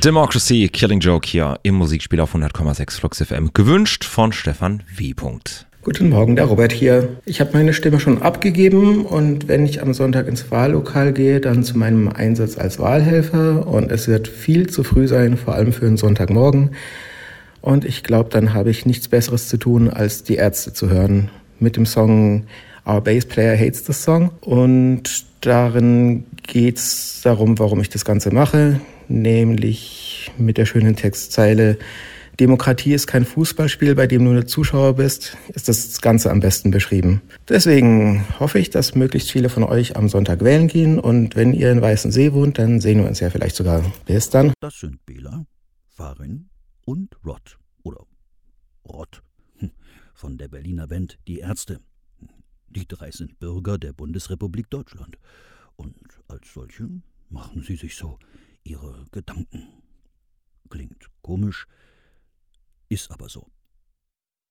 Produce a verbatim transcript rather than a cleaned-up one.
Democracy, Killing Joke hier im Musikspiel auf hundert Komma sechs Flux F M. Gewünscht von Stefan W. Guten Morgen, der Robert hier. Ich habe meine Stimme schon abgegeben und wenn ich am Sonntag ins Wahllokal gehe, dann zu meinem Einsatz als Wahlhelfer und es wird viel zu früh sein, vor allem für einen Sonntagmorgen. Und ich glaube, dann habe ich nichts Besseres zu tun, als die Ärzte zu hören mit dem Song Our Bass Player Hates the Song. Und darin geht es darum, warum ich das Ganze mache, nämlich mit der schönen Textzeile: Demokratie ist kein Fußballspiel, bei dem du nur Zuschauer bist, ist das Ganze am besten beschrieben. Deswegen hoffe ich, dass möglichst viele von euch am Sonntag wählen gehen und wenn ihr in Weißensee wohnt, dann sehen wir uns ja vielleicht sogar. Bis dann. Das sind Bela, Farin und Rod oder Rott von der Berliner Band Die Ärzte. Die drei sind Bürger der Bundesrepublik Deutschland und als solche machen sie sich so ihre Gedanken. Klingt komisch, ist aber so.